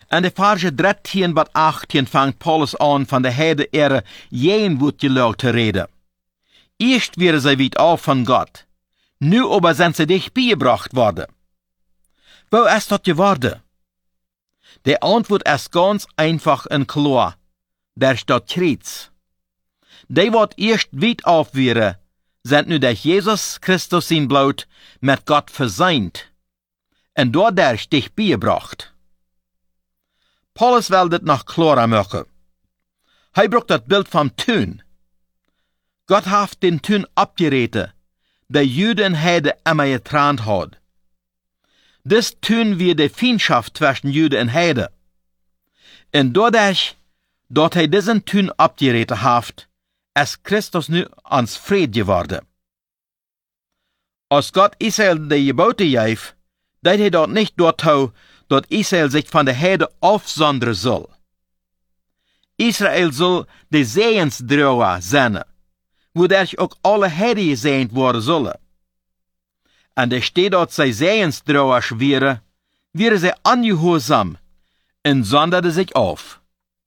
En de verse 13 tot 18 vangt Paulus aan van de Heide Ehre jeen wordt geloofd te reden. Eerst werden zij weit af van Gott, nu aber sind sie dichtbeigebracht worden. Wo ist das geworden? Die Antwort ist ganz einfach und klar. Der steht Kreuz. Die wat erst weit auf wäre, sind nu durch Jesus Christus sein Blut mit Gott verseint und dadurch dichtbeigebracht. Paulus will dit noch klarer machen. Hij braucht das Bild vom Tuin. Gott hat den Tuin abgeräten, der Juden und Heiden immer getrennt hat. Dies Tuin wir die Feindschaft zwischen Juden und Heiden. Und dadurch, dass er diesen Tuin abgeräten hat, ist Christus nu ans Fried geworden. Als Gott Israel die Gebote gab, dat er dort nicht dort hau, dass Israel sich von der Heide aufsondern soll. Israel soll de Sehensdroher sein, wodurch auch alle Heide gesehnt worden sollen. En er steht dort, sei Sehensdroher schwere, wäre sie ungehorsam und sonderte sich auf.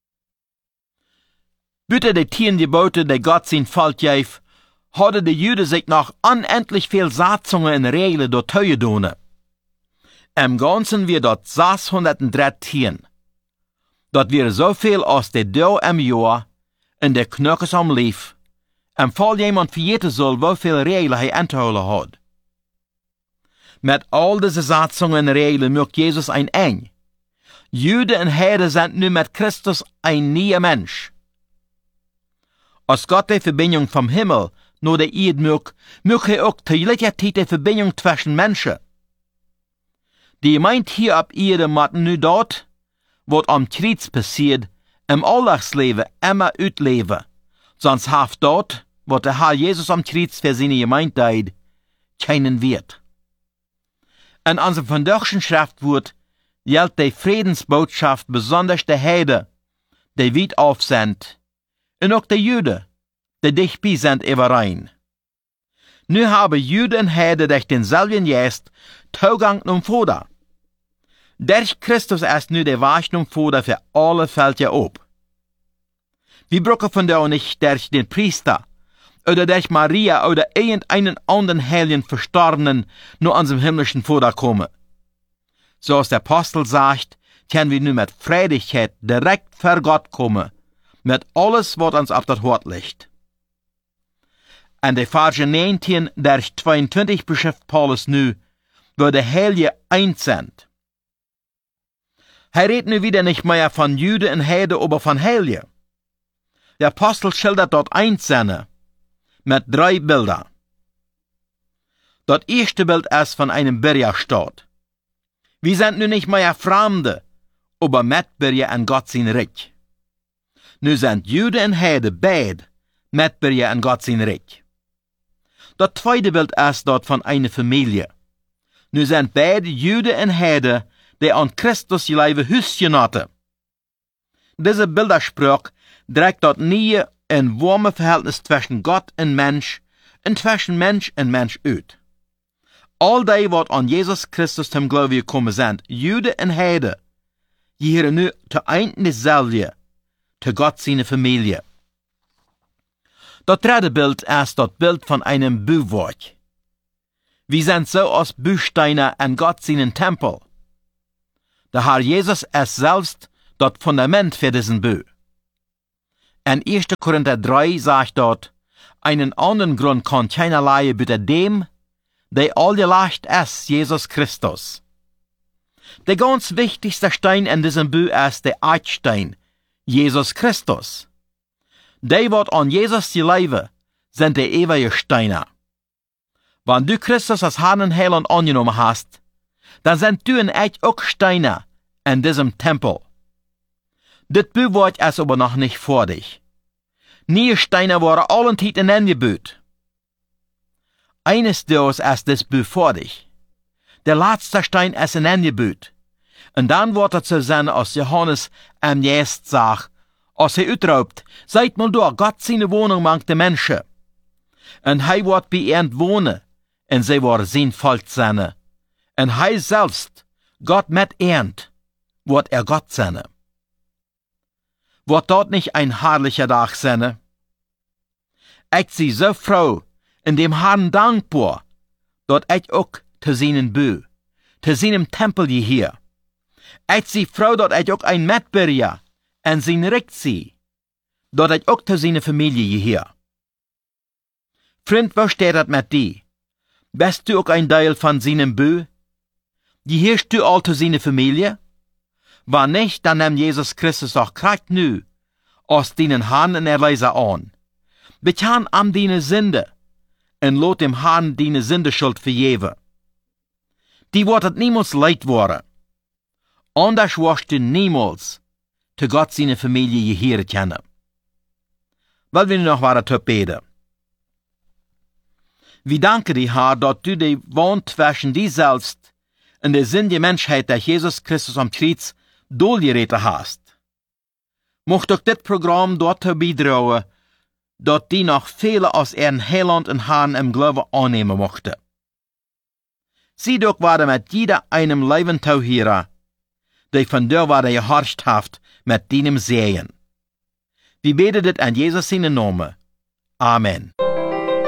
Bitte die 10 Gebote, die Gott sein Volk gab, hadden de Juden sich noch unendlich viel Satzungen und Regeln dort gedonen. Im Ganzen wir dort 613. Dat wir so viel als de Dau im Jahr in de Knöckes am Lief, en fall jemand vergeten soll, wieviel Regeln hij einzuholen hat. Mit all diese Satzungen und Regeln macht Jesus ein eng. Juden und Heiden sind nu mit Christus ein neuer Mensch. Als Gott die Verbindung vom Himmel nur der Erde mögt er auch tegelijkertijd die Verbindung zwischen Menschen. Die meint hier ab Erde matten nu dort, wat am Kreuz passiert, im Alltagsleben immer uitleven. Sonst haft dort, wat der Herr Jesus am Kreuz für seine Gemeinde deed, keinen Wert. In unserem vandaagschen Schriftwort gilt die Friedensbotschaft besonders der Heiden, die weit auf sind, und auch die Juden, die dichtbei sind überein. Nu haben Juden und Heiden durch denselben Geist Zugang zum Vater. Durch Christus ist nu der Weg zum Vater für alle Völker ab. Wir brauchen von da nicht durch den Priester oder durch Maria oder irgendeinen anderen heiligen Verstorbenen nur an unserem himmlischen Vater kommen. So als der Apostel sagt, können wir nu mit Freudigkeit direkt vor Gott kommen, mit alles, was uns auf das Wort liegt. Und die Verse 19 durch 22 beschreibt Paulus nu, wo der Heilige eins sind. Er redet nu wieder nicht mehr von Juden und Heiden, aber von Heilige. Der Apostel schildert dort eins seine, mit 3 Bildern. Das erste Bild ist von einem Bürgerstaat. Wir sind nu nicht mehr Fremde, aber Mitbürger an Gott sein Reich. Nu sind Juden und Heiden beide Mitbürger an Gott sein Reich. Das zweite Bild ist dort von einer Familie. Nu sind beide Juden und Heiden, die an Christus leben Hüschen hatten. Diese Bilderspruch trägt dort nie ein warmes Verhältnis zwischen Gott und Mensch zwischen Mensch und Mensch uit. All die, wat an Jesus Christus zum Glauben gekommen sind, Juden und Heiden, gehören nu zu ein dasselbe, zu Gott seine Familie. Das dritte Bild ist das Bild von einem Bauwerk. Wir sind so als Bausteine an Gott seinen Tempel. Der Herr Jesus ist selbst das Fundament für diesen Bau. In 1. Korinther 3 sagt dort, einen anderen Grund kann keiner leihen bitte dem, der allgeleicht ist, Jesus Christus. Der ganz wichtigste Stein in diesem Bau ist der Eckstein, Jesus Christus. Die, wat an Jesus leben, sind die ewige Steine. Wenn du Christus als Herrn und Heiland angenommen hast, dann sind du und ich auch Steine in diesem Tempel. Das Bauwerk ist aber noch nicht fertig. Nie Steine waren allen Titen angebaut. Eines Tages ist das Bau fertig. Der letzte Stein ist angebaut. Und dann wird es so sein, als Johannes am Geist sagt, als er utraubt, seid mal da, Gott seine Wohnung mangt der Menschen. Und er wird bei ihnen wohnen, und sie werden sein Volk sein. Und er selbst, Gott mit ihnen, wird Gott sein. Wird dort nicht ein herrlicher Tag sein? Ich sie so froh, in dem Herrn dankbar, dort ich auch zu seinen Bü, zu seinem Tempel hier. Ich sie froh, dort ich auch ein Mitbürger en sein Recht sie, dort ich auch zu seiner Familie hier. Freund, was steht das mit dir? Bist du auch ein Teil von seinem Bü? Gehörst du all zu seiner Familie? Wenn nicht, dann nimmt Jesus Christus auch Kraft nu, aus deinen Herrn und Erlöser an. Bekan am deine Sünde, und lot dem Herrn deine Sündeschuld vergeben. Die wird het niemals leid worden. Anders wirst du niemals zu Gott seine Familie gehören können. Weil wir noch weiter beten. Wir danken dir, Herr, dass du die Wand zwischen dir selbst und der Sinn der Menschheit durch Jesus Christus am Kreuz durchgerettet hast. Mocht auch das Programm dort beitragen, dass die noch viele aus ihren Heiland und Herrn im Glauben annehmen mochten. Sie doch waren mit jeder einem Leben tauhierer, die von dir waren geherrscht haft mit deinem Sehen. Wir beten das an Jesus seinen Namen. Amen.